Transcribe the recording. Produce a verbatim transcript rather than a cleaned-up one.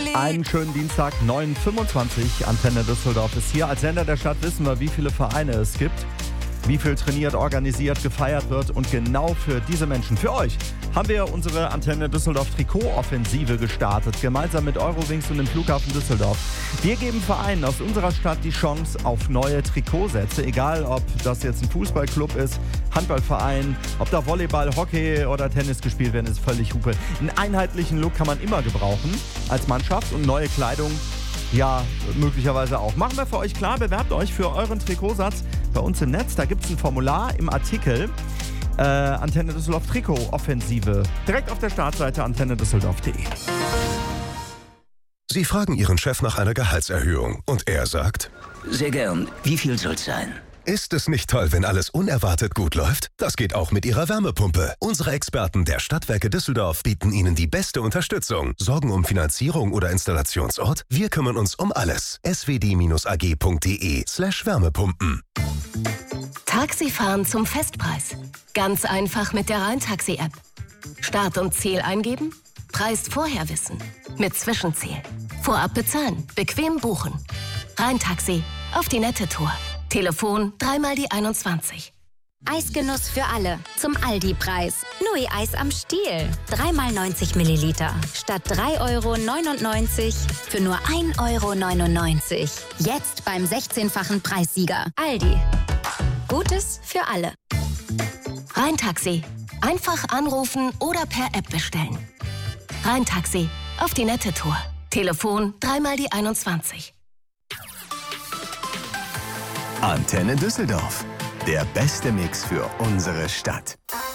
Einen schönen Dienstag, neun Uhr fünfundzwanzig. Antenne Düsseldorf ist hier. Als Sender der Stadt wissen wir, wie viele Vereine es gibt, wie viel trainiert, organisiert, gefeiert wird. Und genau für diese Menschen, für euch, haben wir unsere Antenne Düsseldorf Trikot-Offensive gestartet, gemeinsam mit Eurowings und dem Flughafen Düsseldorf. Wir geben Vereinen aus unserer Stadt die Chance auf neue Trikotsätze, egal ob das jetzt ein Fußballclub ist, Handballverein, ob da Volleyball, Hockey oder Tennis gespielt werden, ist völlig Hupe. Einen einheitlichen Look kann man immer gebrauchen als Mannschaft und neue Kleidung ja, möglicherweise auch. Machen wir für euch klar, bewerbt euch für euren Trikotsatz bei uns im Netz. Da gibt es ein Formular im Artikel äh, Antenne Düsseldorf Trikot-Offensive. Direkt auf der Startseite antenne düsseldorf punkt de. Sie fragen Ihren Chef nach einer Gehaltserhöhung und er sagt: Sehr gern. Wie viel soll's sein? Ist es nicht toll, wenn alles unerwartet gut läuft? Das geht auch mit Ihrer Wärmepumpe. Unsere Experten der Stadtwerke Düsseldorf bieten Ihnen die beste Unterstützung. Sorgen um Finanzierung oder Installationsort? Wir kümmern uns um alles. s w d a g punkt d e slash Wärmepumpen. Taxifahren zum Festpreis. Ganz einfach mit der Rhein-Taxi-App. Start und Ziel eingeben, Preis vorher wissen. Mit Zwischenziel. Vorab bezahlen, bequem buchen. Rhein-Taxi, auf die nette Tour. Telefon dreimal die einundzwanzig. Eisgenuss für alle. Zum Aldi-Preis. Nui Eis am Stiel. dreimal neunzig Milliliter. Statt drei Euro neunundneunzig für nur ein Euro neunundneunzig. Jetzt beim sechzehnfachen Preissieger. Aldi. Gutes für alle. Rhein-Taxi. Einfach anrufen oder per App bestellen. Rhein-Taxi. Auf die nette Tour. Telefon dreimal die einundzwanzig. Antenne Düsseldorf. Der beste Mix für unsere Stadt.